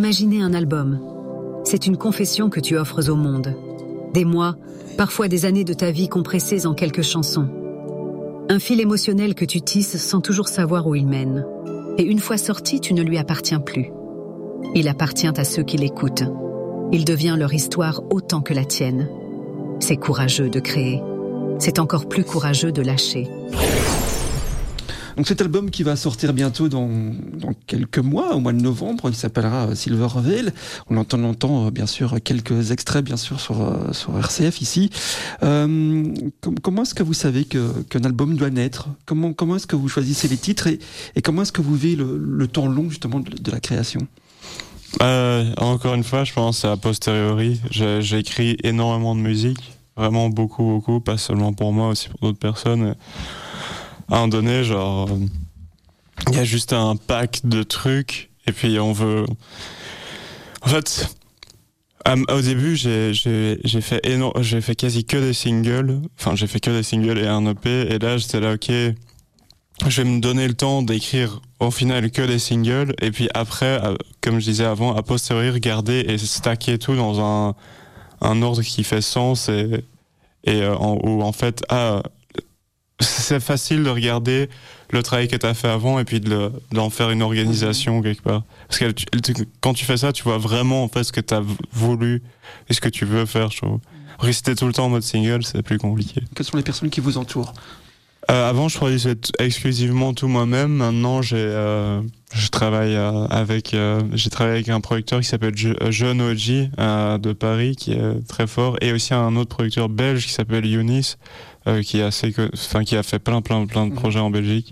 Imaginer un album. C'est une confession que tu offres au monde. Des mois, parfois des années de ta vie compressées en quelques chansons. Un fil émotionnel que tu tisses sans toujours savoir où il mène. Et une fois sorti, tu ne lui appartiens plus. Il appartient à ceux qui l'écoutent. Il devient leur histoire autant que la tienne. C'est courageux de créer. C'est encore plus courageux de lâcher. Donc cet album qui va sortir bientôt dans quelques mois, au mois de novembre, il s'appellera Silver Veil. On entend bien sûr quelques extraits bien sûr sur RCF ici. Comment est-ce que vous savez qu'un album doit naître ? Comment est-ce que vous choisissez les titres et comment est-ce que vous vivez le temps long justement de la création ? Encore une fois, je pense à posteriori. J'ai écrit énormément de musique, vraiment beaucoup, pas seulement pour moi, aussi pour d'autres personnes. À un donné, genre, il y a juste un pack de trucs, et puis on veut... En fait, au début, j'ai fait quasi que des singles, et un EP, et là, j'étais là, ok, je vais me donner le temps d'écrire au final que des singles, et puis après, comme je disais avant, à posteriori, regarder et stacker tout dans un ordre qui fait sens, où en fait, c'est facile de regarder le travail que tu as fait avant et puis d'en faire une organisation quelque part. Parce que quand tu fais ça, tu vois vraiment en fait ce que tu as voulu et ce que tu veux faire, je trouve. Rester tout le temps en mode single, c'est plus compliqué. Quelles sont les personnes qui vous entourent ? Avant, je produisais exclusivement tout moi-même. Maintenant, j'ai travaillé avec un producteur qui s'appelle John OG de Paris, qui est très fort, et aussi un autre producteur belge qui s'appelle Younis, qui a fait plein de projets en Belgique.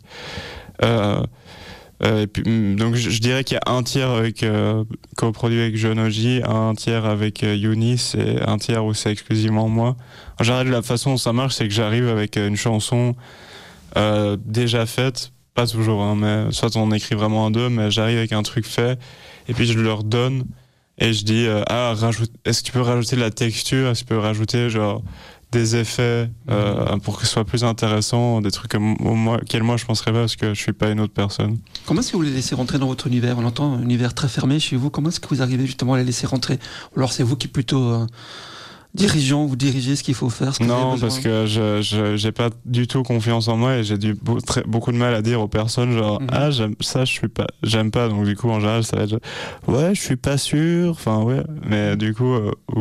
Et puis, donc je dirais qu'il y a un tiers coproduit avec John OG, un tiers avec Younis et un tiers où c'est exclusivement moi. En général, la façon dont ça marche, c'est que j'arrive avec une chanson déjà faite, pas toujours, hein, mais soit on écrit vraiment à deux, mais j'arrive avec un truc fait et puis je leur donne et je dis est-ce que tu peux rajouter de la texture, est-ce que tu peux rajouter genre des effets pour que ce soit plus intéressant, des trucs auxquels moi je penserais pas parce que je suis pas une autre personne. Comment est-ce que vous les laissez rentrer dans votre univers ? On entend un univers très fermé chez vous. Comment est-ce que vous arrivez justement à les laisser rentrer ? Ou alors c'est vous qui plutôt vous dirigez ce qu'il faut faire ? Non, parce que j'ai pas du tout confiance en moi et j'ai beaucoup de mal à dire aux personnes genre j'aime pas, donc du coup en général ça va être ouais je suis pas sûr, enfin ouais, mais du coup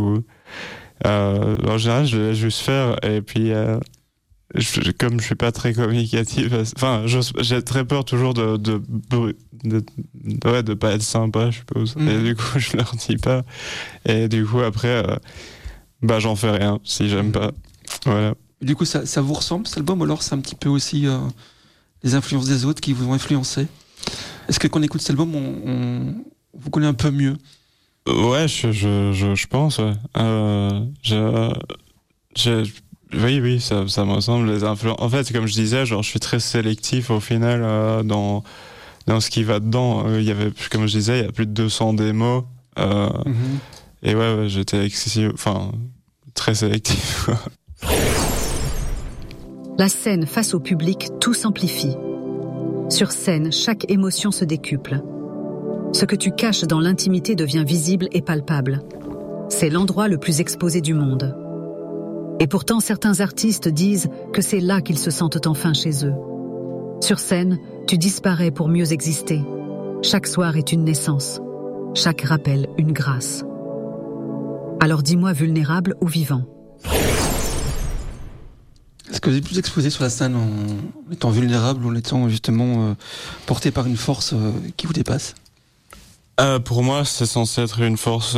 en général je laisse juste faire et puis comme je suis pas très communicatif, enfin j'ai très peur toujours de pas être sympa, je suppose, et du coup je leur dis pas et du coup après j'en fais rien si j'aime pas, voilà. Du coup ça vous ressemble cet album, ou alors c'est un petit peu aussi les influences des autres qui vous ont influencé ? Est-ce que quand on écoute cet album on vous connaît un peu mieux ? Ouais, je pense, ouais. Oui, ça me ressemble, les influences. En fait, comme je disais, genre, je suis très sélectif au final dans ce qui va dedans. Il y avait, comme je disais, il y a plus de 200 démos. Et ouais, j'étais très sélectif. La scène face au public, tout s'amplifie. Sur scène, chaque émotion se décuple. Ce que tu caches dans l'intimité devient visible et palpable. C'est l'endroit le plus exposé du monde. Et pourtant, certains artistes disent que c'est là qu'ils se sentent enfin chez eux. Sur scène, tu disparais pour mieux exister. Chaque soir est une naissance. Chaque rappel, une grâce. Alors dis-moi, vulnérable ou vivant ? Est-ce que vous êtes plus exposé sur la scène en étant vulnérable ou en étant justement porté par une force qui vous dépasse ? Pour moi, c'est censé être une force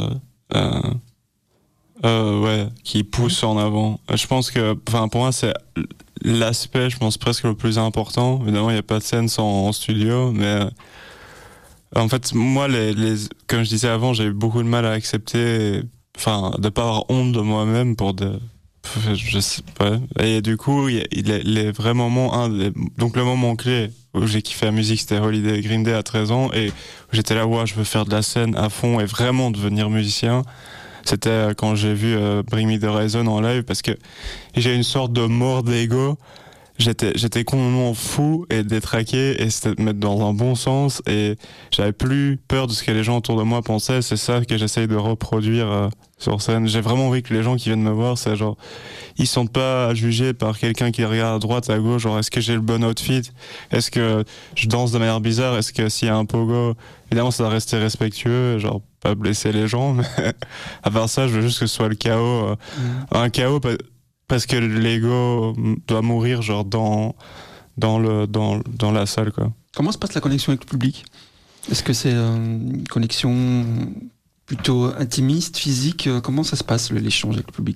qui pousse en avant. Je pense que, pour moi, c'est l'aspect, je pense, presque le plus important. Évidemment, il n'y a pas de scène sans studio, mais en fait, moi, comme je disais avant, j'ai eu beaucoup de mal à accepter, de pas avoir honte de moi-même je sais pas. Et du coup, les vrais moments, donc le moment clé où j'ai kiffé la musique, c'était Holiday Green Day à 13 ans, et j'étais là, je veux faire de la scène à fond et vraiment devenir musicien. C'était quand j'ai vu Bring Me The Horizon en live, parce que j'ai une sorte de mort d'ego. j'étais complètement fou et détraqué, et c'était de mettre dans un bon sens, et j'avais plus peur de ce que les gens autour de moi pensaient. C'est ça que j'essaye de reproduire sur scène. J'ai vraiment envie que les gens qui viennent me voir, c'est genre, ils sont pas jugés par quelqu'un qui regarde à droite, à gauche, genre est-ce que j'ai le bon outfit, est-ce que je danse de manière bizarre, est-ce que s'il y a un pogo, évidemment ça doit rester respectueux, genre pas blesser les gens, mais à part ça, je veux juste que ce soit le chaos, un chaos parce que l'ego doit mourir genre dans la salle, quoi. Comment se passe la connexion avec le public ? Est-ce que c'est une connexion plutôt intimiste, physique ? Comment ça se passe l'échange avec le public ?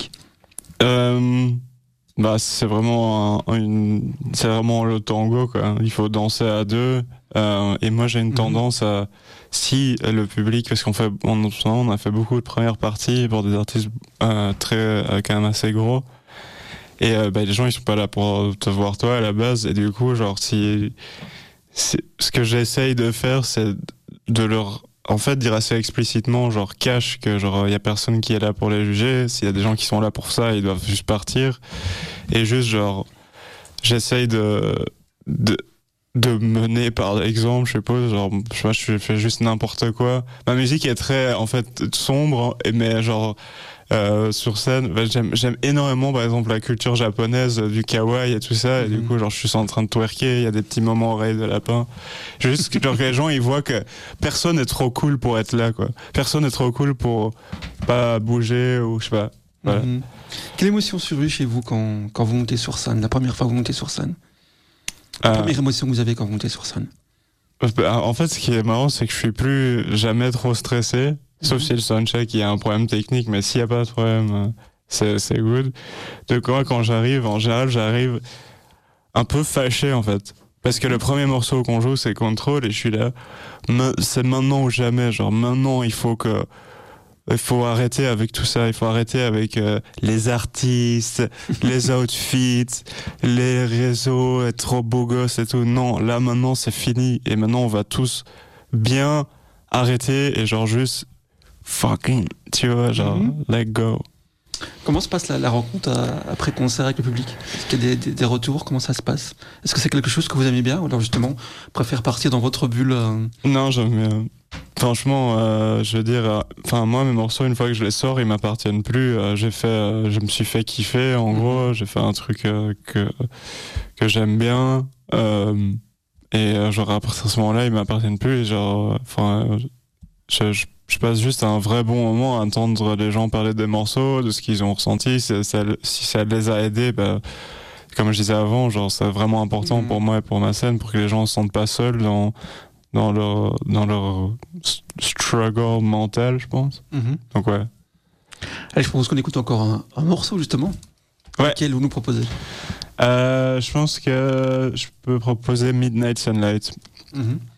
Bah c'est vraiment c'est vraiment le tango, quoi. Il faut danser à deux, et moi j'ai une tendance à, si le public, parce on a fait beaucoup de premières parties pour des artistes quand même assez gros, et les gens ils sont pas là pour te voir toi à la base, et du coup genre ce que j'essaye de faire, c'est de leur dire assez explicitement, genre cache que genre y a personne qui est là pour les juger. S'il y a des gens qui sont là pour ça, ils doivent juste partir. Et juste genre j'essaye de mener par l'exemple, je suppose. Genre je sais pas, je fais juste n'importe quoi. Ma musique est très en fait sombre, mais genre sur scène, j'aime énormément par exemple la culture japonaise du kawaii et tout ça, et du coup genre je suis en train de twerker, il y a des petits moments oreilles de lapin, juste genre que les gens ils voient que personne est trop cool pour être là, quoi. Personne est trop cool pour pas bouger, ou je sais pas, voilà. Quelle émotion surgit chez vous quand vous montez sur scène, la première fois que vous montez sur scène? La première émotion que vous avez quand vous montez sur scène? En fait, ce qui est marrant, c'est que je suis plus jamais trop stressé. Sauf si le soundcheck, il y a un problème technique, mais s'il n'y a pas de problème, c'est good. Donc moi, quand j'arrive, en général, j'arrive un peu fâché, en fait. Parce que le premier morceau qu'on joue, c'est Control, et je suis là, c'est maintenant ou jamais, genre maintenant, il faut arrêter avec tout ça, il faut arrêter avec les artistes, les outfits, les réseaux, être trop beau gosse et tout. Non, là maintenant, c'est fini, et maintenant, on va tous bien arrêter, et genre juste fucking, tu vois, genre, let go. Comment se passe la rencontre après concert avec le public? Est-ce qu'il y a des retours? Comment ça se passe? Est-ce que c'est quelque chose que vous aimez bien, ou alors justement préfère partir dans votre bulle? Non, j'aime bien. Franchement, je veux dire, moi mes morceaux, une fois que je les sors, ils m'appartiennent plus. Je me suis fait kiffer, en gros. J'ai fait un truc que j'aime bien, et genre à partir de ce moment-là, ils m'appartiennent plus. Et genre, je passe juste un vrai bon moment à entendre les gens parler des morceaux, de ce qu'ils ont ressenti. Si ça les a aidés, comme je disais avant, genre c'est vraiment important pour moi et pour ma scène, pour que les gens ne se sentent pas seuls dans leur struggle mental, je pense. Donc ouais. Allez, je propose qu'on écoute encore un morceau, justement. Ouais. Lequel vous nous proposez? Je pense que je peux proposer Midnight Sunlight.